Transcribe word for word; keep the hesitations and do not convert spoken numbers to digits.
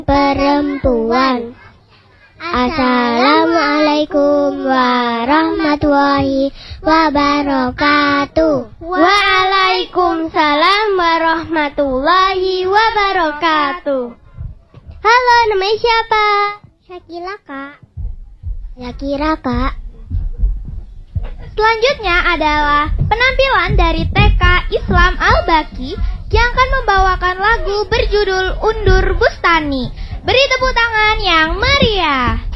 perempuan. Assalamualaikum warahmatullahi wabarakatuh. Waalaikumsalam warahmatullahi wabarakatuh. Halo, namanya siapa? Syakila, Kak. Syakira, Kak. Selanjutnya adalah penampilan dari T K Islam Al-Baqi yang akan membawakan lagu berjudul Undur Bustani. Beri tepuk tangan yang meriah.